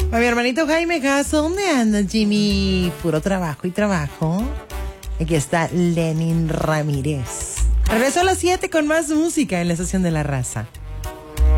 A mi hermanito Jaime Caso, ¿dónde anda, Jimmy? Puro trabajo y trabajo. Aquí está Lenin Ramírez. Regreso a las 7 con más música en la estación de La Raza.